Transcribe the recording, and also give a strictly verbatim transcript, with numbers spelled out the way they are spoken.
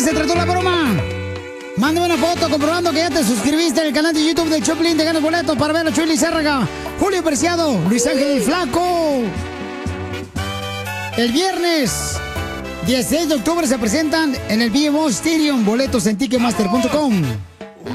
qué se trató la broma? Mándame una foto comprobando que ya te suscribiste en el canal de YouTube de Choplin. Te ganas boletos para ver a Chuy Lizárraga, Julio Preciado, Luis Ángel el Flaco. El viernes dieciséis de octubre se presentan en el V M O Stadium. Boletos en ticketmaster punto com.